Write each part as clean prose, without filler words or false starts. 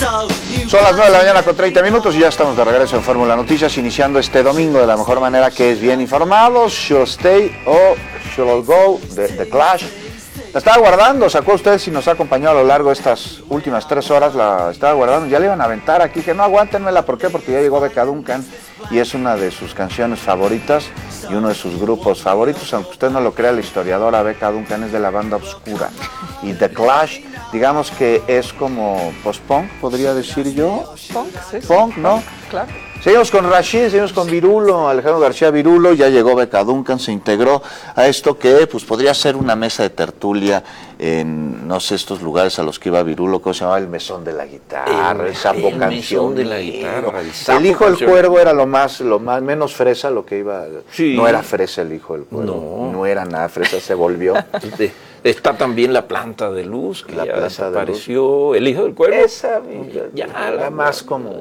Son las 9 de la mañana con 30 minutos y ya estamos de regreso en Fórmula Noticias, iniciando este domingo de la mejor manera, que es bien informados. Should Stay o Should Go de The Clash. La estaba guardando, sacó usted si nos ha acompañado a lo largo de estas últimas 3 horas, la estaba guardando, ya le iban a aventar aquí, que no, aguántenmela. ¿Por qué? Porque ya llegó Becca Duncan y es una de sus canciones favoritas y uno de sus grupos favoritos. Aunque usted no lo crea, la historiadora Becca Duncan es de la banda Obscura, y The Clash, digamos que es como post-punk, podría decir yo. Punk, sí. Punk, ¿no? Claro. Seguimos con Rashid, seguimos con Virulo, Alejandro García Virulo. Ya llegó Becca Duncan, se integró a esto que pues podría ser una mesa de tertulia en, no sé, estos lugares a los que iba Virulo. ¿Cómo se llamaba? El Mesón de la Guitarra, el Sapo Canción. El Mesón de la Guitarra. El Hijo del Cuervo era lo menos fresa, lo que iba. Sí. No era fresa el Hijo del Cuervo. No era nada fresa, se volvió. Está también la Planta de Luz, que ya desapareció. El Hijo del Cuervo. Esa ya era más como...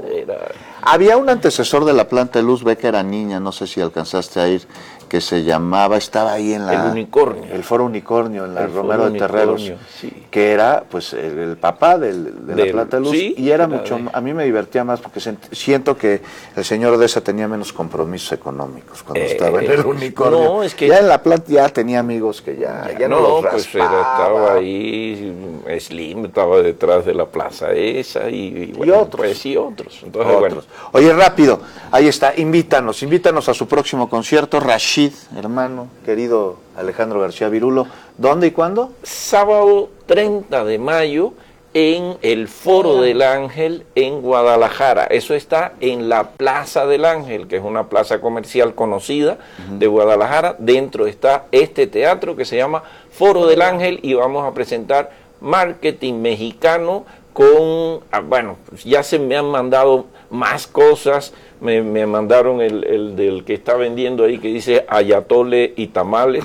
Había un antecesor de la Planta de Luz, Becca era niña, no sé si alcanzaste a ir, que se llamaba, estaba ahí en la... El Unicornio. El Foro Unicornio, en la Romero de Terreros, sí. Que era pues el papá de la Planta de Luz, sí, y era mucho, a mí me divertía más porque siento que el señor Odessa tenía menos compromisos económicos cuando estaba en el Unicornio. No, es que ya en la Planta ya tenía amigos que ya no los raspaba. Pues estaba ahí, Slim estaba detrás de la plaza esa y bueno, otros. Pues, y otros. Entonces, bueno. Oye, rápido, ahí está, invítanos a su próximo concierto, Rashid, hermano, querido Alejandro García Virulo. ¿Dónde y cuándo? Sábado 30 de mayo en el Foro del Ángel en Guadalajara. Eso está en la Plaza del Ángel, que es una plaza comercial conocida de Guadalajara. Dentro está este teatro que se llama Foro del Ángel y vamos a presentar marketing mexicano con, bueno, ya se me han mandado más cosas. Me mandaron el del que está vendiendo ahí, que dice ayatole y tamales.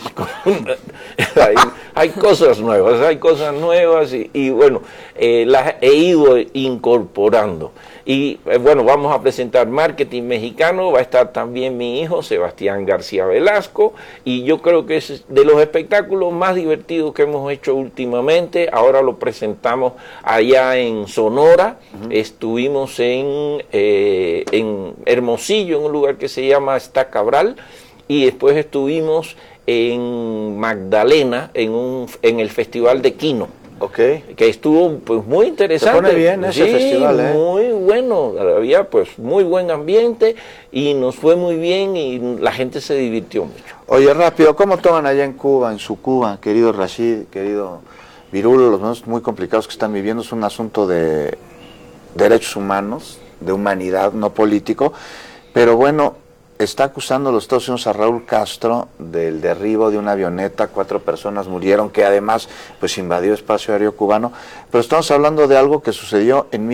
hay cosas nuevas y bueno, las he ido incorporando. Y bueno, vamos a presentar marketing mexicano, va a estar también mi hijo Sebastián García Velasco, y yo creo que es de los espectáculos más divertidos que hemos hecho últimamente. Ahora lo presentamos allá en Sonora, estuvimos en Hermosillo, en un lugar que se llama Estacabral, y después estuvimos en Magdalena, en el Festival de Quino. Okay. Que estuvo pues muy interesante. Se pone bien ese festival, muy bueno, había pues muy buen ambiente y nos fue muy bien y la gente se divirtió mucho. Oye, rápido, ¿cómo toman allá en Cuba, en su Cuba, querido Rashid, querido Virulo, los momentos muy complicados que están viviendo? Es un asunto de derechos humanos, de humanidad, no político, pero bueno, está acusando a los Estados Unidos a Raúl Castro del derribo de una avioneta, 4 personas murieron, que además pues invadió espacio aéreo cubano, pero estamos hablando de algo que sucedió en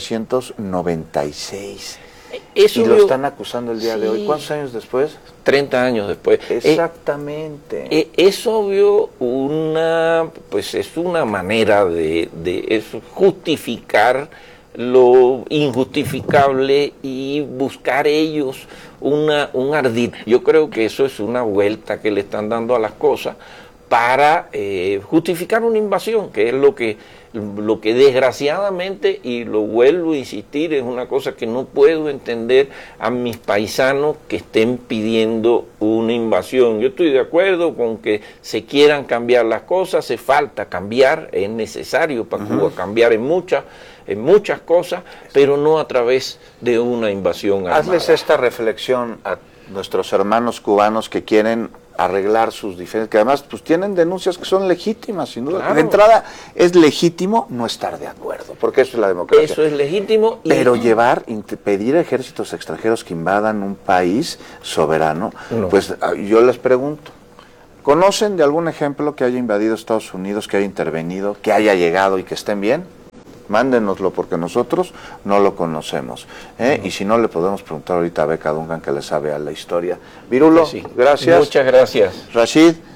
1996. Y lo están acusando el día de hoy. ¿Cuántos años después? 30 años después. Exactamente. Es obvio es una manera de justificar lo injustificable y buscar ellos un ardid. Yo creo que eso es una vuelta que le están dando a las cosas para justificar una invasión, que es lo que desgraciadamente, y lo vuelvo a insistir, es una cosa que no puedo entender a mis paisanos que estén pidiendo una invasión. Yo estoy de acuerdo con que se quieran cambiar las cosas, hace falta cambiar, es necesario para Cuba cambiar en muchas cosas, pero no a través de una invasión armada. Hazles esta reflexión a nuestros hermanos cubanos que quieren arreglar sus diferencias, que además pues tienen denuncias que son legítimas, sin duda. Claro. De entrada, es legítimo no estar de acuerdo, porque eso es la democracia. Eso es legítimo. Pero pedir a ejércitos extranjeros que invadan un país soberano, no. Pues yo les pregunto, ¿conocen de algún ejemplo que haya invadido Estados Unidos, que haya intervenido, que haya llegado y que estén bien? Mándenoslo, porque nosotros no lo conocemos. Y si no, le podemos preguntar ahorita a Becca Duncan, que le sabe a la historia. Virulo, sí. Gracias. Muchas gracias. Rashid.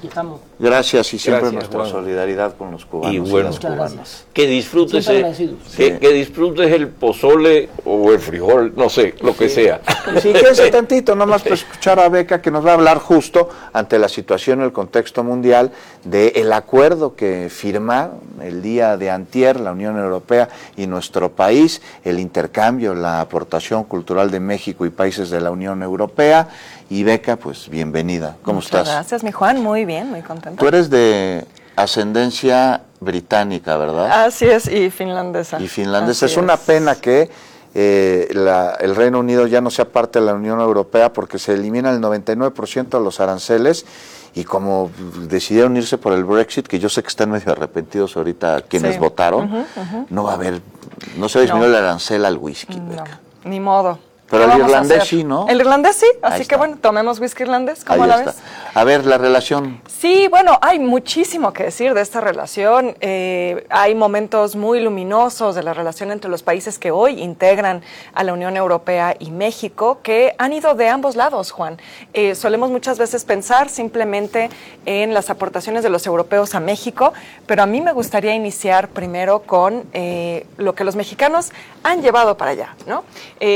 aquí estamos. Gracias y siempre Gracias, nuestra Juan. solidaridad con los cubanos Y y bueno, las cubanas. que disfrutes, Siempre agradecido. que disfrutes el pozole o el frijol, no sé, lo que sea. Y si quieres tantito, nomás para escuchar a Beca, que nos va a hablar justo ante la situación en el contexto mundial del acuerdo que firmaron el día de antier la Unión Europea y nuestro país, el intercambio, la aportación cultural de México y países de la Unión Europea. Y Beca, pues bienvenida. ¿Cómo estás? Gracias, mi Juan. Muy bien, muy contenta. Tú eres de ascendencia británica, ¿verdad? Así es, y finlandesa. Y finlandesa. Así Es una pena que el Reino Unido ya no sea parte de la Unión Europea porque se elimina el 99% de los aranceles y como decidieron irse por el Brexit, que yo sé que están medio arrepentidos ahorita quienes Sí. votaron, no va a haber, no se va a disminuir el arancel al whisky. No, Beca. ni modo. Pero ¿Qué el vamos a irlandés hacer? sí, ¿no? El irlandés sí, Ahí así está. que bueno, tomemos whisky irlandés, ¿cómo Ahí la está. ves? A ver, la relación. Sí, bueno, hay muchísimo que decir de esta relación. Hay momentos muy luminosos de la relación entre los países que hoy integran a la Unión Europea y México, que han ido de ambos lados, Juan. Solemos muchas veces pensar simplemente en las aportaciones de los europeos a México, pero a mí me gustaría iniciar primero con lo que los mexicanos han llevado para allá, ¿no?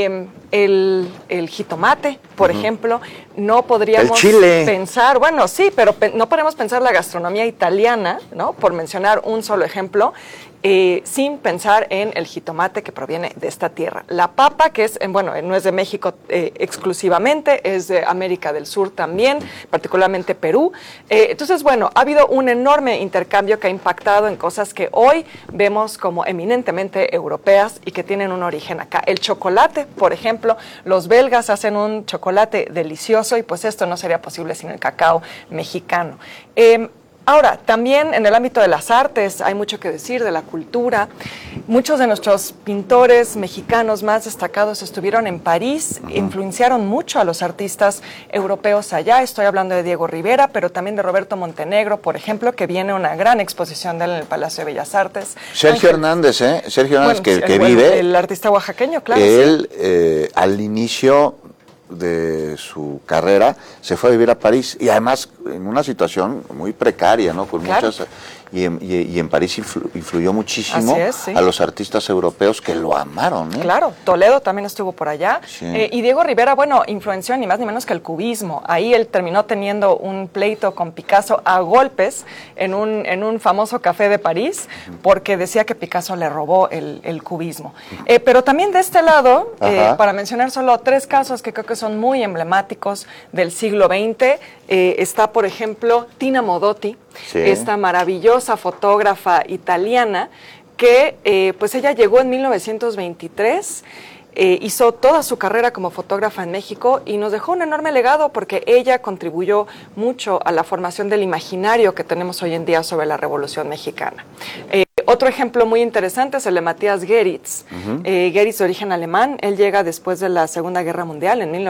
El jitomate, por ejemplo, no podríamos El chile. pensar, bueno, sí, pero no podemos pensar la gastronomía italiana, ¿no? Por mencionar un solo ejemplo, sin pensar en el jitomate que proviene de esta tierra. La papa, que es, bueno, no es de México exclusivamente, es de América del Sur también, particularmente Perú. Entonces, bueno, ha habido un enorme intercambio que ha impactado en cosas que hoy vemos como eminentemente europeas y que tienen un origen acá. El chocolate, por ejemplo, los belgas hacen un chocolate delicioso y pues esto no sería posible sin el cacao mexicano. Ahora, también en el ámbito de las artes hay mucho que decir, de la cultura. Muchos de nuestros pintores mexicanos más destacados estuvieron en París, influenciaron mucho a los artistas europeos allá. Estoy hablando de Diego Rivera, pero también de Roberto Montenegro, por ejemplo, que viene una gran exposición de él en el Palacio de Bellas Artes. Sergio Hernández, Sergio Hernández, Bueno, que bueno, vive. el artista oaxaqueño, claro. Él, al inicio de su carrera, se fue a vivir a París y además en una situación muy precaria, ¿no? Con Claro. muchas y en París influyó muchísimo Así es, sí. a los artistas europeos que lo amaron, ¿eh? Claro, Toledo también estuvo por allá. Sí. Y Diego Rivera, bueno, influenció ni más ni menos que el cubismo. Ahí él terminó teniendo un pleito con Picasso a golpes en un famoso café de París porque decía que Picasso le robó el cubismo. Pero también de este lado, para mencionar solo 3 casos que creo que son muy emblemáticos del siglo XX, está, por ejemplo, Tina Modotti, Sí. esta maravillosa fotógrafa italiana que pues ella llegó en 1923, hizo toda su carrera como fotógrafa en México y nos dejó un enorme legado porque ella contribuyó mucho a la formación del imaginario que tenemos hoy en día sobre la Revolución Mexicana. Otro ejemplo muy interesante es el de Matías Geritz. Geritz de origen alemán, él llega después de la Segunda Guerra Mundial en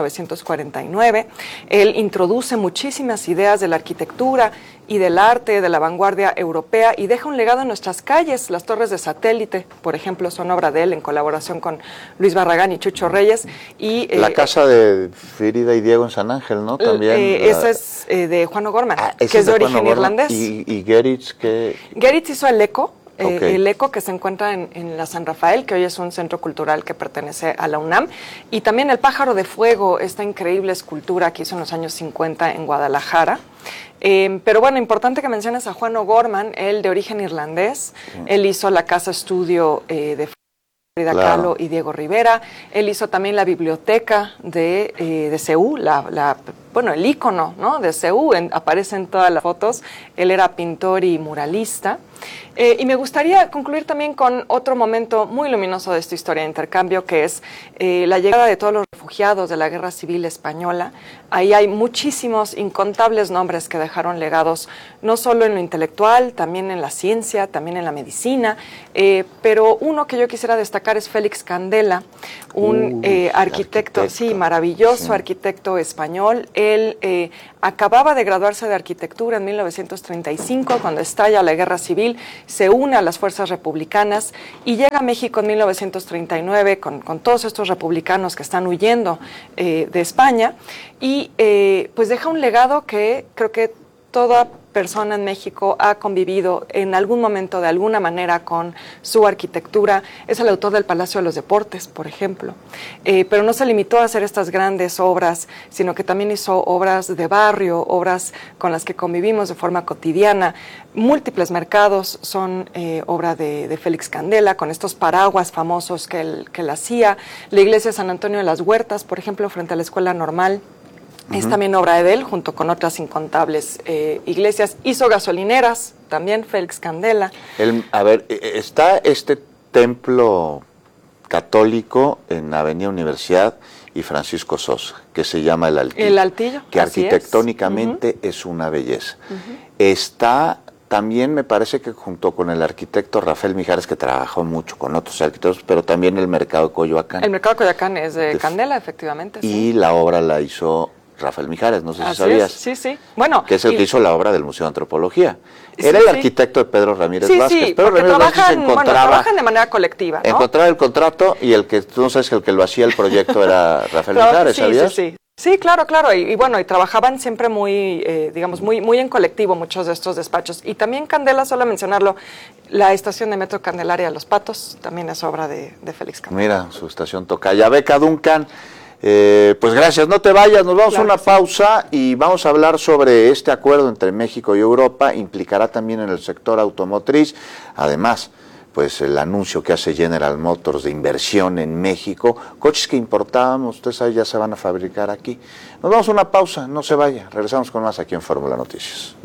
1949. Él introduce muchísimas ideas de la arquitectura y del arte, de la vanguardia europea y deja un legado en nuestras calles. Las torres de satélite, por ejemplo, son obra de él en colaboración con Luis Barragán y Chucho Reyes. Y, la casa de Frida y Diego en San Ángel, ¿no? También. Esa es de Juan O'Gorman, ese que es de Juan origen O'Gorman. irlandés. Y Geritz, que Geritz hizo el ECO. Okay. El ECO, que se encuentra en la San Rafael, que hoy es un centro cultural que pertenece a la UNAM, y también el Pájaro de Fuego, esta increíble escultura que hizo en los años 50 en Guadalajara. Pero bueno, importante que menciones a Juan O'Gorman, él de origen irlandés. Él hizo la casa estudio de Frida Kahlo y Diego Rivera. Él hizo también la biblioteca de Seúl, bueno, el ícono, ¿no?, de Seúl, aparece en todas las fotos. Él era pintor y muralista. Y me gustaría concluir también con otro momento muy luminoso de esta historia de intercambio, que es la llegada de todos los refugiados de la Guerra Civil Española. Ahí hay muchísimos, incontables nombres que dejaron legados, no solo en lo intelectual, también en la ciencia, también en la medicina. Pero uno que yo quisiera destacar es Félix Candela, un arquitecto, sí, maravilloso arquitecto español. Él acababa de graduarse de arquitectura en 1935, cuando estalla la Guerra Civil, se une a las fuerzas republicanas y llega a México en 1939 con todos estos republicanos que están huyendo de España y pues deja un legado que creo que toda persona en México ha convivido en algún momento de alguna manera con su arquitectura es el autor del Palacio de los Deportes, por ejemplo. Pero no se limitó a hacer estas grandes obras, sino que también hizo obras de barrio, obras con las que convivimos de forma cotidiana. Múltiples mercados son obra de Félix Candela, con estos paraguas famosos que él hacía. La iglesia de San Antonio de las Huertas, por ejemplo, frente a la Escuela Normal, es también obra de él, junto con otras incontables iglesias. Hizo gasolineras, también Félix Candela. A ver, está este templo católico en Avenida Universidad y Francisco Sosa, que se llama El Altillo. El Altillo, que así arquitectónicamente es una belleza. Está también, me parece que junto con el arquitecto Rafael Mijares, que trabajó mucho con otros arquitectos, pero también el Mercado de Coyoacán. El Mercado de Coyoacán es de Candela, efectivamente. Y la obra la hizo Rafael Mijares, no sé si Así sabías. es, sí. Bueno, que es el que hizo la obra del Museo de Antropología. Sí, Era el arquitecto de Pedro Ramírez Vázquez. Sí, Pedro porque Ramírez Vázquez encontraba, trabajan de manera colectiva, ¿no? Encontraba el contrato y el que, tú no sabes que el que lo hacía el proyecto era Rafael Mijares, ¿sabías? Sí, claro. Y bueno, y trabajaban siempre muy, digamos, muy en colectivo muchos de estos despachos. Y también Candela, solo mencionarlo, la estación de Metro Candelaria Los Patos también es obra de Félix Candela. Mira, su estación tocaya. Beca Duncan. Pues gracias, no te vayas, nos vamos a una pausa y vamos a hablar sobre este acuerdo entre México y Europa, implicará también en el sector automotriz, además, pues el anuncio que hace General Motors de inversión en México, coches que importábamos, ustedes saben, ya se van a fabricar aquí. Nos vamos a una pausa, no se vaya, regresamos con más aquí en Fórmula Noticias.